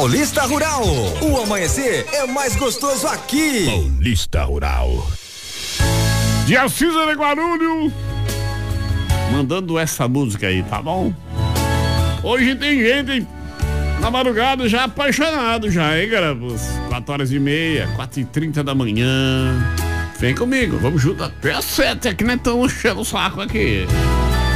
Paulista Rural, o amanhecer é mais gostoso aqui. Paulista Rural. De Assis de Guarulhos, mandando essa música aí, tá bom? Hoje tem gente na madrugada já apaixonado já, hein, garapos? 4h30, 4h30 da manhã. Vem comigo, vamos junto até às 7, aqui não estamos enchendo o saco aqui.